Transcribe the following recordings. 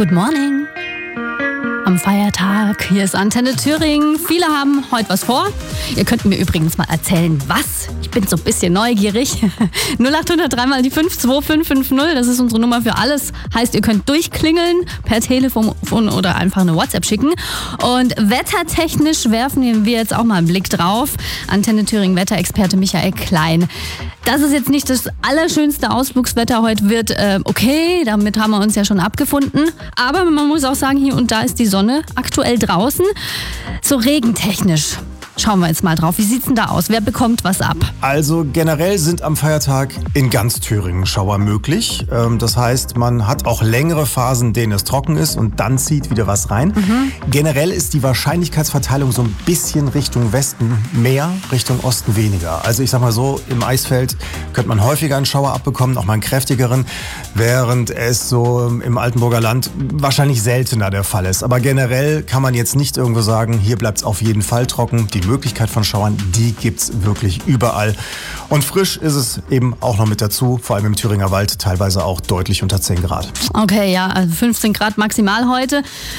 Good morning. Am Feiertag, hier ist Antenne Thüringen. Viele haben heute was vor. Ihr könnt mir übrigens mal erzählen, was. Ich bin so ein bisschen neugierig. 0800 3 die 52550, das ist unsere Nummer für alles. Heißt, ihr könnt durchklingeln, per Telefon oder einfach eine WhatsApp schicken. Und wettertechnisch werfen wir jetzt auch mal einen Blick drauf. Antenne Thüringen Wetterexperte Michael Klein. Dass es jetzt nicht das allerschönste Ausflugswetter heute wird, okay, damit haben wir uns ja schon abgefunden. Aber man muss auch sagen, hier und da ist die Sonne aktuell draußen. So regentechnisch. Schauen wir jetzt mal drauf. Wie sieht's denn da aus? Wer bekommt was ab? Also generell sind am Feiertag in ganz Thüringen Schauer möglich. Das heißt, man hat auch längere Phasen, in denen es trocken ist und dann zieht wieder was rein. Generell ist die Wahrscheinlichkeitsverteilung so ein bisschen Richtung Westen mehr, Richtung Osten weniger. Also ich sag mal so, im Eisfeld könnte man häufiger einen Schauer abbekommen, auch mal einen kräftigeren, während es so im Altenburger Land wahrscheinlich seltener der Fall ist. Aber generell kann man jetzt nicht irgendwo sagen, hier bleibt es auf jeden Fall trocken. Die Möglichkeit von Schauern, die gibt's wirklich überall. Und frisch ist es eben auch noch mit dazu, vor allem im Thüringer Wald, teilweise auch deutlich unter 10 Grad. Okay, ja, also 15 Grad maximal heute.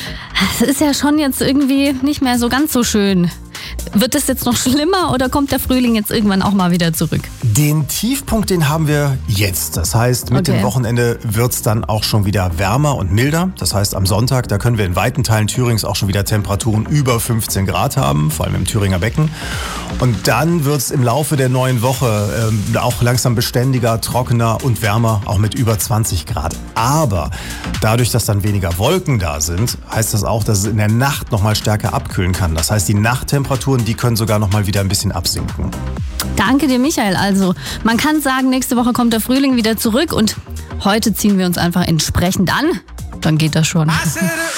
Das ist ja schon jetzt irgendwie nicht mehr so ganz so schön. Wird es jetzt noch schlimmer oder kommt der Frühling jetzt irgendwann auch mal wieder zurück? Den Tiefpunkt, den haben wir jetzt. Das heißt, mit dem Wochenende wird es dann auch schon wieder wärmer und milder. Das heißt, am Sonntag, da können wir in weiten Teilen Thürings auch schon wieder Temperaturen über 15 Grad haben, vor allem im Thüringer Becken. Und dann wird es im Laufe der neuen Woche auch langsam beständiger, trockener und wärmer, auch mit über 20 Grad. Aber dadurch, dass dann weniger Wolken da sind, heißt das auch, dass es in der Nacht noch mal stärker abkühlen kann. Das heißt, die Nachttemperaturen, die können sogar noch mal wieder ein bisschen absinken. Danke dir, Michael. Also, man kann sagen, nächste Woche kommt der Frühling wieder zurück und heute ziehen wir uns einfach entsprechend an. Dann geht das schon.